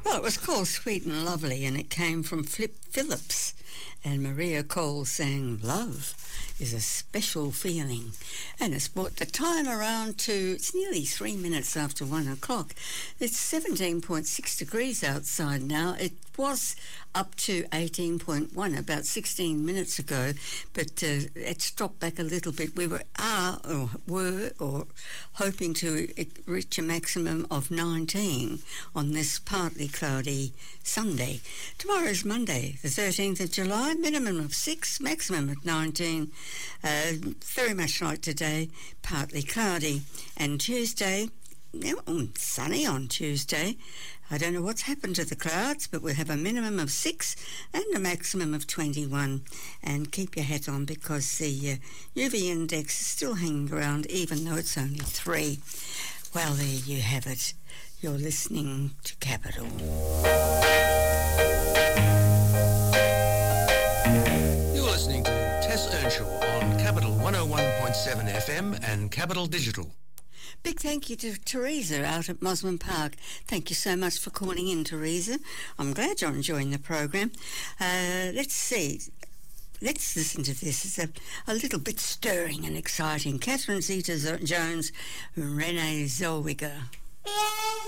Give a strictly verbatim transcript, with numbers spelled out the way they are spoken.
Well, it was called Sweet and Lovely, and it came from Flip Phillips. And Maria Cole sang Love is a Special Feeling. And it's brought the time around to, it's nearly three minutes after one o'clock. It's seventeen point six degrees outside now. It was up to eighteen point one about sixteen minutes ago, but uh, it's dropped back a little bit. We were, are, or were, or hoping to reach a maximum of nineteen on this partly cloudy Sunday. Tomorrow's Monday, the thirteenth of July, minimum of six, maximum of nineteen. Uh, very much like today, partly cloudy. And Tuesday, oh, sunny on Tuesday. I don't know what's happened to the clouds, but we'll have a minimum of six and a maximum of twenty-one. And keep your hat on because the uh, U V index is still hanging around, even though it's only three. Well, there you have it. You're listening to Capital. You're listening to Tess Earnshaw on Capital one oh one point seven F M and Capital Digital. Big thank you to Teresa out at Mosman Park. Thank you so much for calling in, Teresa. I'm glad you're enjoying the program. Uh, let's see. Let's listen to this. It's a, a little bit stirring and exciting. Catherine Zeta-Jones, Renee Zellweger.